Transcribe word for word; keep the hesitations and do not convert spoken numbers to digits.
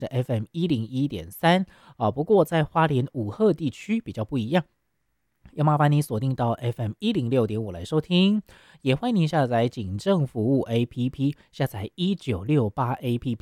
的 F M 一零一点三啊。不过在花莲五鹤地区比较不一样，要麻烦你锁定到 F M 一零六点五来收听，也欢迎您下载警政服务 A P P， 下载一九六八 A P P。